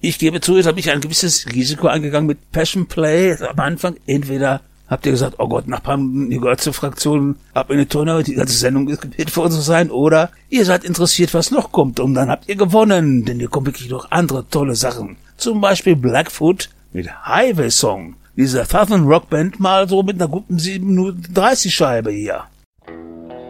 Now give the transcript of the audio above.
Ich gebe zu, jetzt habe ich ein gewisses Risiko eingegangen mit Passion Play am Anfang. Entweder habt ihr gesagt, oh Gott, Nachbarn, ihr gehört zur Fraktion, ab in die Tonne, die ganze Sendung wird für uns sein. Oder ihr seid interessiert, was noch kommt. Und dann habt ihr gewonnen, denn hier kommen wirklich noch andere tolle Sachen. Zum Beispiel Blackfoot mit Highway Song. Diese Southern Rock Band mal so mit einer guten 7 Minuten 30 Scheibe hier.